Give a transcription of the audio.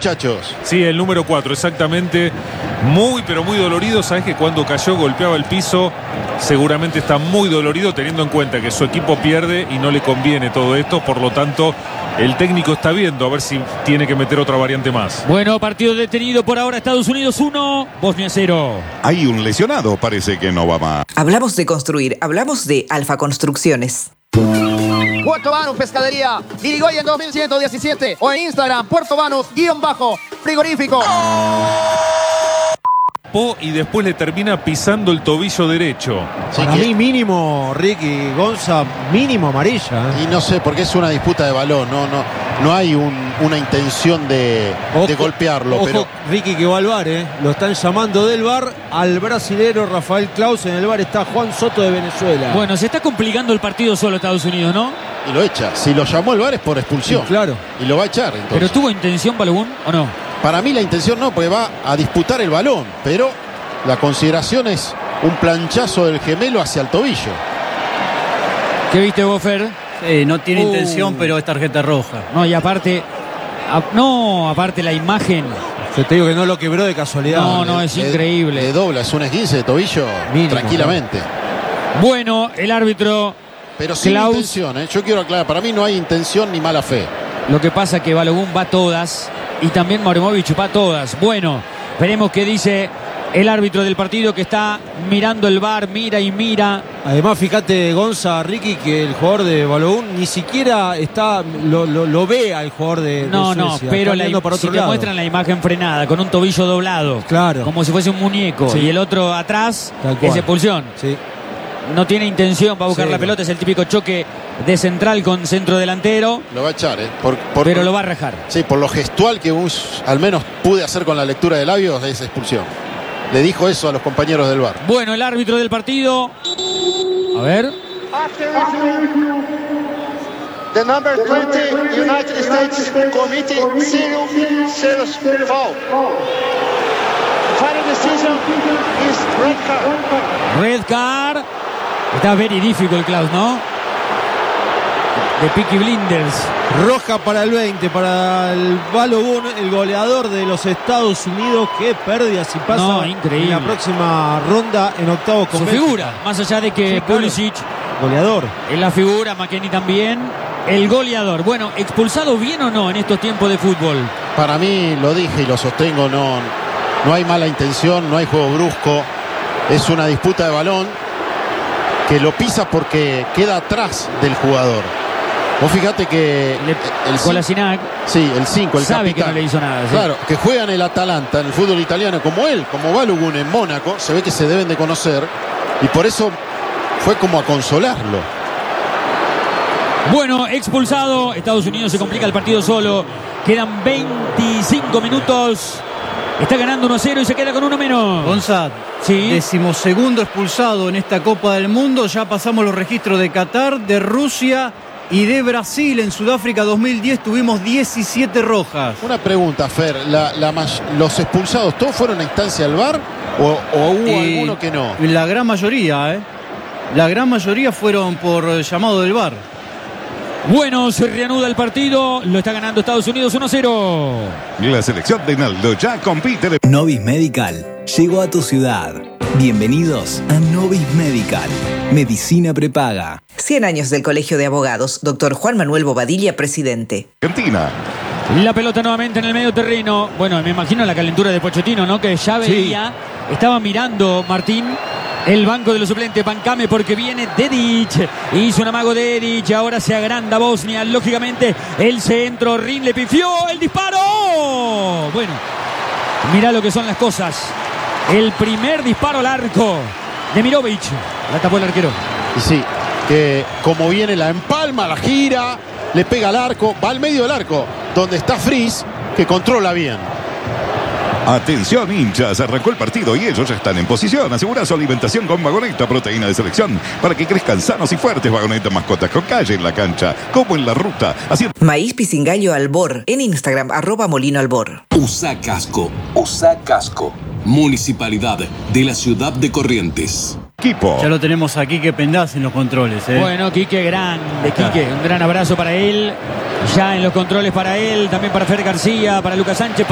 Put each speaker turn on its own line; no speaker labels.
muchachos.
Sí, el número 4, exactamente. Muy, pero muy dolorido. Sabes que cuando cayó golpeaba el piso. Seguramente está muy dolorido, teniendo en cuenta que su equipo pierde y no le conviene todo esto. Por lo tanto, el técnico está viendo a ver si tiene que meter otra variante más.
Bueno, partido detenido por ahora. Estados Unidos 1, Bosnia 0.
Hay un lesionado, parece que no va más.
Hablamos de construir, hablamos de Alfa Construcciones.
Puerto Banús Pescadería, Irigoyen 2117 o en Instagram Puerto Banús_frigorífico.
Y después le termina pisando el tobillo derecho.
Para mí mínimo, Ricky Gonza, mínimo amarilla.
Y no sé, porque es una disputa de balón, no hay una intención de golpearlo.
Ojo,
pero
Ricky, que va al VAR, lo están llamando del VAR al brasilero Rafael Claus. En el VAR está Juan Soto de Venezuela.
Bueno, se está complicando el partido solo Estados Unidos, ¿no?
Y lo echa. Si lo llamó el VAR es por expulsión.
Sí, claro.
Y lo va a echar, entonces.
¿Pero tuvo intención Balogun o no?
Para mí la intención no, porque va a disputar el balón. Pero la consideración es un planchazo del gemelo hacia el tobillo.
¿Qué viste vos, Fer?
No tiene intención, pero es tarjeta roja.
No, y aparte... aparte la imagen.
Yo te digo que no lo quebró de casualidad.
No, es increíble.
Le dobla, es un esguince de tobillo
mínimo,
tranquilamente.
Bueno, el árbitro...
Pero sin
Klaus,
intención, yo quiero aclarar, para mí no hay intención ni mala fe.
Lo que pasa es que Balogun va a todas y también Mauremovich va a todas. Bueno, veremos qué dice el árbitro del partido, que está mirando el VAR, mira y mira.
Además, fíjate, Gonza, Ricky, que el jugador de Balogun ni siquiera lo ve al jugador de Suecia.
Pero
si
te muestran la imagen frenada con un tobillo doblado,
claro,
como si fuese un muñeco,
sí,
y el otro atrás, es expulsión.
Sí.
No tiene intención, va a buscar la pelota, es el típico choque de central con centro delantero.
Lo va a echar,
pero lo va a rajar.
Sí, por lo gestual que al menos pude hacer con la lectura de labios, es expulsión. Le dijo eso a los compañeros del VAR.
Bueno, el árbitro del partido. A ver.
The number 20 United States Committee serious foul. Final decision is red card.
Red card. Está very difficult, Klaus, ¿no? De Peaky Blinders.
Roja para el 20, para el Balogun, el goleador de los Estados Unidos. Qué pérdida si pasa en la próxima ronda en octavos con
su
Bélgica.
Figura, más allá de que Pulisic,
goleador,
en la figura, McKennie también, el goleador. Bueno, ¿expulsado bien o no en estos tiempos de fútbol?
Para mí, lo dije y lo sostengo, no hay mala intención, no hay juego brusco. Es una disputa de balón que lo pisa porque queda atrás del jugador. Vos fíjate que
el Kolasinac,
sí, el 5, el
sabe
capitán,
que no le hizo nada. ¿Sí?
Claro, que juega en el Atalanta, en el fútbol italiano, como él, como Balogun en Mónaco. Se ve que se deben de conocer y por eso fue como a consolarlo.
Bueno, expulsado. Estados Unidos se complica el partido solo. Quedan 25 minutos. Está ganando 1-0 y se queda con uno menos.
Gonzalo,
¿sí?
12º expulsado en esta Copa del Mundo. Ya pasamos los registros de Qatar, de Rusia y de Brasil. En Sudáfrica 2010 tuvimos 17 rojas.
Una pregunta, Fer. ¿Los expulsados todos fueron a instancia del VAR o hubo alguno que no?
La gran mayoría, La gran mayoría fueron por llamado del VAR.
Bueno, se reanuda el partido. Lo está ganando Estados Unidos 1-0.
La selección de Naldo ya compite.
Novis Medical llegó a tu ciudad. Bienvenidos a Novis Medical. Medicina prepaga.
100 años del Colegio de Abogados. Dr. Juan Manuel Bobadilla, presidente.
Argentina.
La pelota nuevamente en el medio terreno. Bueno, me imagino la calentura de Pochettino, ¿no? Que ya veía. Sí. Estaba mirando Martín el banco de los suplentes, Pancame, porque viene Dedic. Hizo un amago Dedic. Ahora se agranda Bosnia. Lógicamente, el centro. Rin le pifió. El disparo. Bueno, mirá lo que son las cosas. El primer disparo al arco de Mirovic. La tapó el arquero.
Y sí, que como viene la empalma, la gira, le pega al arco, va al medio del arco, donde está Fries, que controla bien.
Atención, hinchas, arrancó el partido y ellos ya están en posición. Asegura su alimentación con Vagoneta, proteína de selección, para que crezcan sanos y fuertes. Vagoneta, mascotas con calle en la cancha, como en la ruta.
Maíz Pisingallo Albor, en Instagram, @MolinoAlbor.
USA Casco, USA Casco, Municipalidad de la Ciudad de Corrientes.
Equipo. Ya lo tenemos a Quique Pendaz en los controles.
Bueno, Quique, grande, Quique. Un gran abrazo para él. Ya en los controles para él, también para Fer García, para Lucas Sánchez.